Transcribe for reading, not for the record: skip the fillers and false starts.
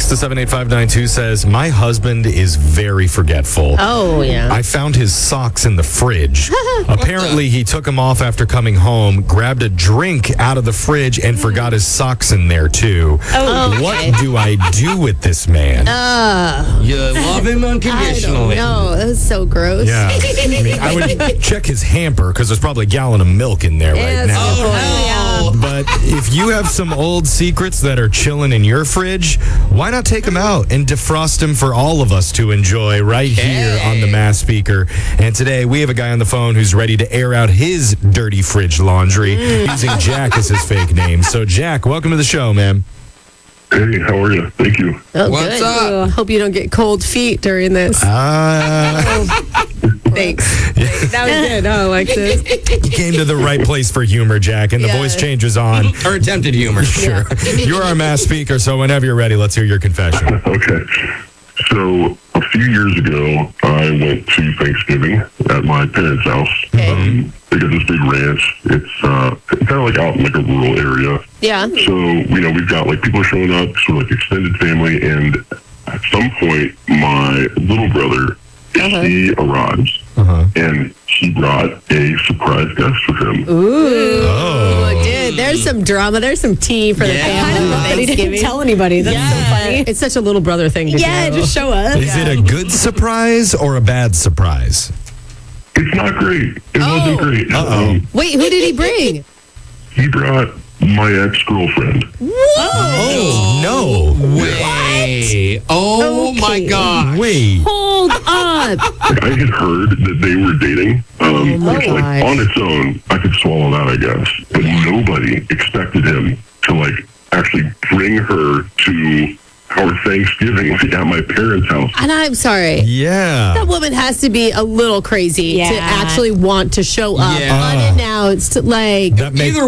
text to 78592 says, my husband is very forgetful. Oh, yeah. I found his socks in the fridge. Apparently, he took them off after coming home, grabbed a drink out of the fridge, and forgot his socks in there, too. Oh, What do I do with this man? You love him unconditionally. No, that was so gross. Yeah. I mean, I would check his hamper because there's probably a gallon of milk in there right that's now. a good point. But if you have some old secrets that are chilling in your fridge, why not take them out and defrost them for all of us to enjoy right here on the Mass Speaker? And today we have a guy on the phone who's ready to air out his dirty fridge laundry using Jack as his fake name. So, Jack, welcome to the show, man. Hey, how are you? Thank you. Oh, What's good. up? Hope you don't get cold feet during this. Thanks. That was good, huh, Alexis? You came to the right place for humor, Jack, and the voice change is on. Or attempted humor. Sure. You're our Mass Speaker, so whenever you're ready, let's hear your confession. Okay. So, a few years ago, I went to Thanksgiving at my parents' house. Okay. They got this big ranch. It's kind of like out in like a rural area. Yeah. So, we've got like people showing up, sort of like extended family, and at some point, my little brother, he arrives, and he brought a surprise guest with him. Ooh. Oh. Dude, there's some drama. There's some tea for the family. But he didn't tell anybody. That's so funny. It's such a little brother thing to do. Yeah, just show up. Is it a good surprise or a bad surprise? It's not great. It wasn't great. Wait, who did he bring? He brought my ex-girlfriend. Oh, no. Way. Oh, my God. Wait. Hold up. I had heard that they were dating, which, like, gosh. on its own, I could swallow that, I guess. But nobody expected him to, like, actually bring her to our Thanksgiving at my parents' house. And I'm sorry. Yeah. That woman has to be a little crazy Yeah. to actually want to show up Yeah. unannounced. Like, That makes